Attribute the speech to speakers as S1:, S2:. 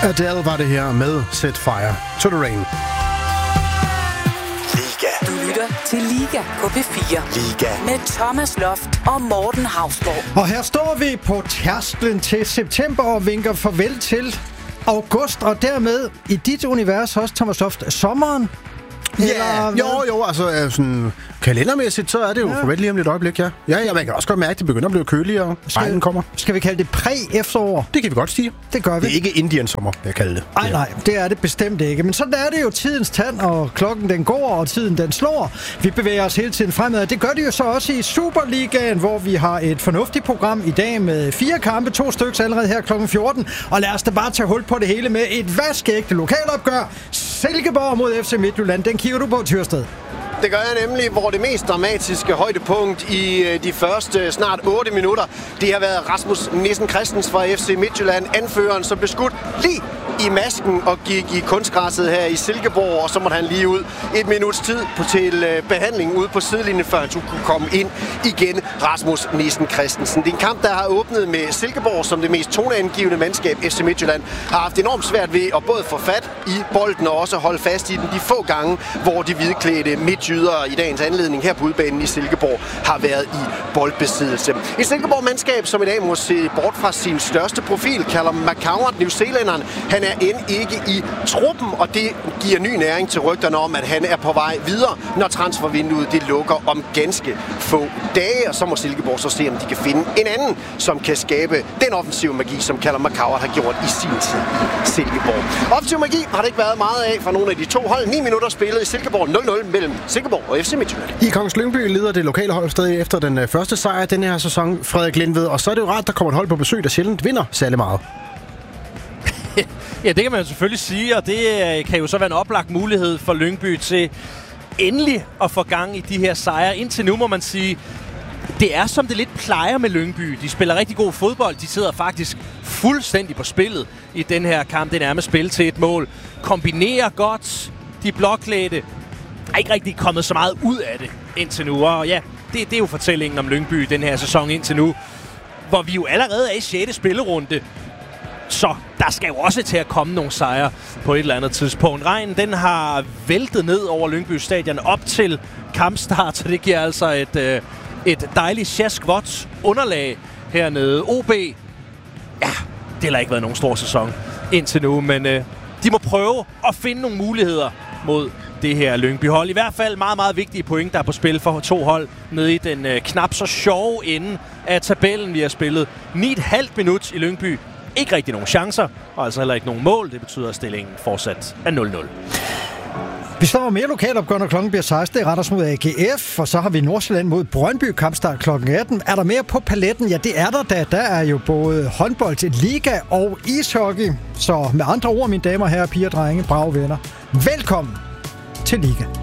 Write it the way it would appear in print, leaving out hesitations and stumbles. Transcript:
S1: Adele var det her med Set Fire to the Rain.
S2: Liga.
S3: Du lytter til Liga på P4.
S2: Liga.
S3: Med Thomas Loft og Morten Hausborg.
S4: Og her står vi på tærsklen til september og vinker farvel til august, og dermed i dit univers også, Thomas Loft, sommeren.
S1: Ja, jo, altså sådan kalendermæssigt, så er det jo farvel lige om lidt øjeblik, ja. Ja, man kan også godt mærke, at det begynder at blive køligere, regnen kommer.
S4: Skal vi kalde det præ-efterår?
S1: Det kan vi godt sige.
S4: Det gør vi.
S1: Det er ikke Indian sommer, jeg kalder det.
S4: Nej, det er det bestemt ikke. Men sådan er det jo tidens tand, og klokken den går, og tiden den slår. Vi bevæger os hele tiden fremad. Det gør det jo så også i Superligaen, hvor vi har et fornuftigt program i dag med 4 kampe, 2 stykker allerede her klokken 14. Og lad os da bare tage hul på det hele med et vaskeægte lokalopgør. Silkeborg mod FC Midtjylland. Den kigger du på, Tyrsted.
S5: Det gør jeg nemlig, hvor det mest dramatiske højdepunkt i de første snart 8 minutter, det har været Rasmus Nissen Christensen fra FC Midtjylland, anføreren, som blev skudt lige i masken og gik i kunstgræsset her i Silkeborg, og så måtte han lige ud et minuts tid til behandling ude på sidelinjen, før han kunne komme ind igen. Rasmus Nissen Christensen. Det er en kamp, der har åbnet med Silkeborg som det mest toneangivende mandskab. FC Midtjylland har haft enormt svært ved at både få fat i bolden og også holde fast i den de få gange, hvor de hvidklædte midtjydere i dagens anledning her på udbanen i Silkeborg har været i boldbesiddelse. Et Silkeborg-mandskab, som i dag må se bort fra sin største profil, Callum McCowart, newzealænderen. Han er end ikke i truppen, og det giver ny næring til rygterne om, at han er på vej videre, når transfervinduet det lukker om ganske få dage. Og så må Silkeborg så se, om de kan finde en anden, som kan skabe den offensive magi, som Callum McCowart har gjort i sin tid i Silkeborg. Offensiv magi har det ikke været meget af fra nogle af de to hold. 9 minutter spillet i Silkeborg, 0-0 mellem Silkeborg og FC Midtjylland.
S1: I Kongens Lyngby leder det lokale hold stadig efter den første sejr denne her sæson, Frederik Lindved. Og så er det jo rart, der kommer et hold på besøg, der sjældent vinder særlig meget.
S6: Ja, det kan man jo selvfølgelig sige, og det kan jo så være en oplagt mulighed for Lyngby til endelig at få gang i de her sejre. Indtil nu må man sige, det er som det lidt plejer med Lyngby. De spiller rigtig god fodbold. De sidder faktisk fuldstændig på spillet i den her kamp. Det er nærmest spil til et mål. Kombinerer godt. De blåklædte er ikke rigtig kommet så meget ud af det indtil nu. Og ja, det er jo fortællingen om Lyngby den her sæson indtil nu, hvor vi jo allerede er i 6. spillerunde. Så der skal jo også til at komme nogle sejre på et eller andet tidspunkt. Regnen, den har væltet ned over Lyngby Stadion op til kampstart, så det giver altså et dejligt sjaskvådt underlag hernede. OB, ja, det har ikke været nogen stor sæson indtil nu, men de må prøve at finde nogle muligheder mod det her Lyngby-hold. I hvert fald meget, meget vigtige point, der er på spil for 2 hold nede i den knap så sjove ende af tabellen. Vi har spillet 9,5 minut i Lyngby. Ikke rigtig nogen chancer, og altså heller ikke nogen mål. Det betyder, at stillingen fortsat er 0-0.
S4: Vi står mere lokalopgør, når klokken bliver 16. Det er Randers mod AGF, og så har vi Nordsjælland mod Brøndby, kampstart klokken 18. Er der mere på paletten? Ja, det er der da. Der er jo både håndbold, liga og ishockey. Så med andre ord, mine damer, herrer, piger og drenge, brave venner, velkommen til Liga.